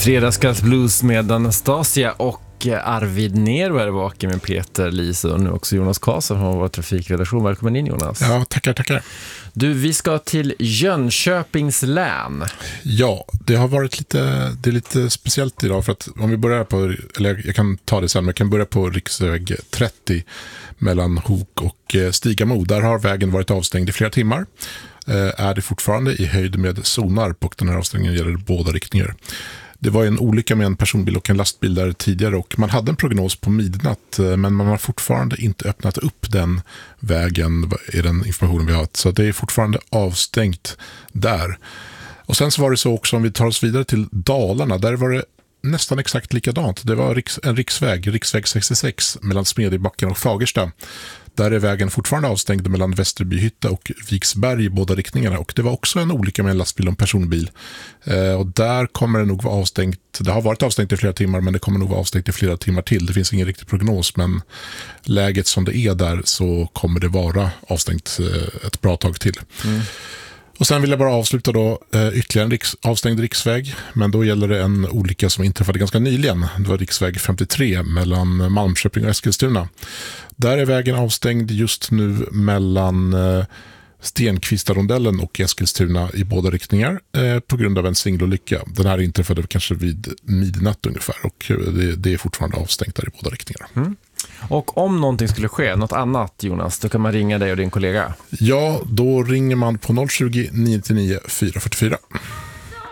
Fredagskvällsblues med Anastasia och Arvid Nero är vaken med Peter Lise och nu också Jonas Karlsson från vår trafikredaktion. Välkommen in, Jonas. Ja, tackar. Du, vi ska till Jönköpings län. Ja, det är lite speciellt idag för att om vi börjar på, eller jag kan ta det sen, men jag kan börja på riksväg 30 mellan Hok och Stigamo. Där har vägen varit avstängd i flera timmar. Är det fortfarande i höjd med Sonarp och den här avstängningen gäller båda riktningar. Det var en olycka med en personbil och en lastbil där tidigare och man hade en prognos på midnatt men man har fortfarande inte öppnat upp den vägen i den informationen vi har. Så det är fortfarande avstängt där. Och sen så var det så också om vi tar oss vidare till Dalarna, där var det nästan exakt likadant. Det var en riksväg 66 mellan Smedjebacken och Fagersta. Där är vägen fortfarande avstängd mellan Västerbyhytta och Viksberg i båda riktningarna. Och det var också en olycka med en lastbil och en personbil. Och där kommer det nog vara avstängt. Det har varit avstängt i flera timmar men det kommer nog vara avstängt i flera timmar till. Det finns ingen riktig prognos men läget som det är där så kommer det vara avstängt ett bra tag till. Och sen vill jag bara avsluta då ytterligare en avstängd riksväg. Men då gäller det en olycka som inträffade ganska nyligen. Det var riksväg 53 mellan Malmköping och Eskilstuna. Där är vägen avstängd just nu mellan Stenkvistarondellen och Eskilstuna i båda riktningar på grund av en singelolycka. Den här inträffade kanske vid midnatt ungefär och det är fortfarande avstängt där i båda riktningar. Och om någonting skulle ske, något annat Jonas, då kan man ringa dig och din kollega. Ja, då ringer man på 020 999 444.